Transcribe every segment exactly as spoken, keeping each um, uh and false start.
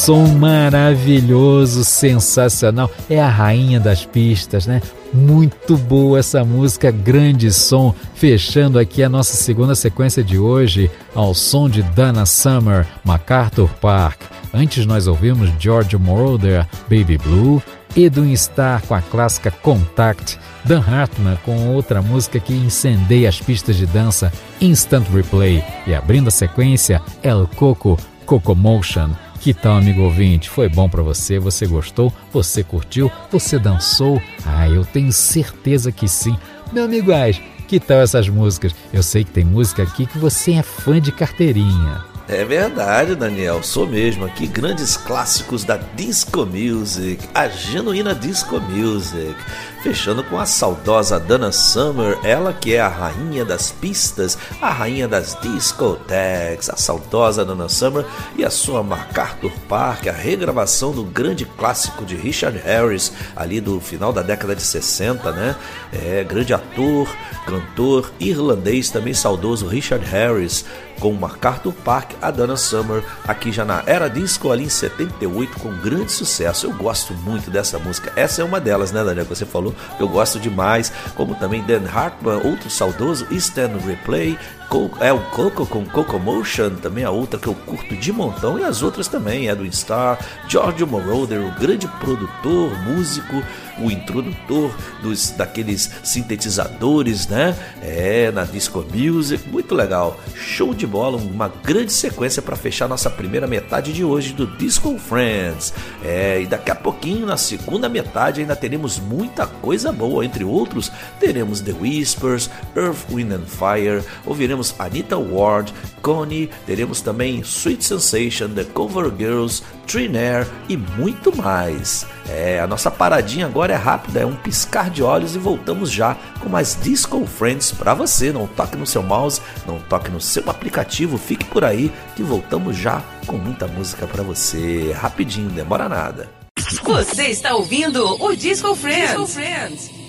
Som maravilhoso, sensacional. É a rainha das pistas, né? Muito boa essa música, grande som. Fechando aqui a nossa segunda sequência de hoje ao som de Donna Summer, MacArthur Park. Antes nós ouvimos Giorgio Moroder, Baby Blue, Edwin Starr com a clássica Contact, Dan Hartman com outra música que incendeia as pistas de dança, Instant Replay. E abrindo a sequência, El Coco, Cocomotion. Que tal, amigo ouvinte? Foi bom pra você? Você gostou? Você curtiu? Você dançou? Ah, eu tenho certeza que sim. Meu amigo Ais, que tal essas músicas? Eu sei que tem música aqui que você é fã de carteirinha. É verdade, Daniel, sou mesmo aqui, grandes clássicos da Disco Music, a genuína Disco Music, fechando com a saudosa Donna Summer, ela que é a rainha das pistas, a rainha das discotecas, a saudosa Donna Summer e a sua MacArthur Park, a regravação do grande clássico de Richard Harris, ali do final da década de sessenta, né? É, grande ator, cantor irlandês, também saudoso Richard Harris, com MacArthur Park, a Donna Summer, aqui já na era disco, ali em setenta e oito, com grande sucesso. Eu gosto muito dessa música, essa é uma delas, né, Daniel, que você falou, eu gosto demais, como também Dan Hartman, outro saudoso, Instant Replay, é o Coco com Cocomotion, também a outra que eu curto de montão, e as outras também, Edwin Starr, Giorgio Moroder, o grande produtor, músico, o introdutor dos, daqueles sintetizadores, né? É, na Disco Music, muito legal, show de bola, uma grande sequência para fechar nossa primeira metade de hoje do Disco Friends. É, e daqui a pouquinho, na segunda metade, ainda teremos muita coisa boa, entre outros, teremos The Whispers, Earth, Wind and Fire, ouviremos Anita Ward, Connie, teremos também Sweet Sensation, The Cover Girls, Trinaire e muito mais. É, a nossa paradinha agora é rápida, é um piscar de olhos e voltamos já com mais Disco Friends para você. Não toque no seu mouse, não toque no seu aplicativo, fique por aí que voltamos já com muita música para você. Rapidinho, demora nada. Você está ouvindo o Disco Friends. Disco Friends.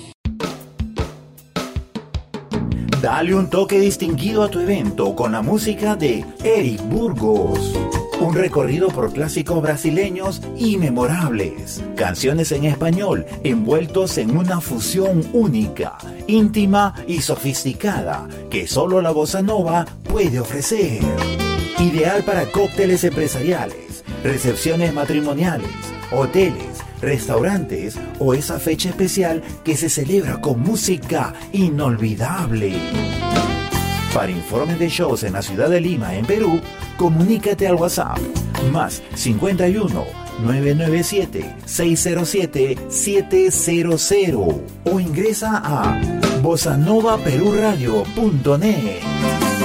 Dale un toque distinguido a tu evento con la música de Eric Burgos. Un recorrido por clásicos brasileños y memorables. Canciones en español envueltos en una fusión única, íntima y sofisticada que solo la bossa nova puede ofrecer. Ideal para cócteles empresariales, recepciones matrimoniales, hoteles, restaurantes o esa fecha especial que se celebra con música inolvidable. Para informes de shows en la ciudad de Lima, en Perú, comunícate al WhatsApp más cincuenta y uno, nueve nueve siete, seis cero siete, siete cero cero o ingresa a bossa nova peru radio punto net.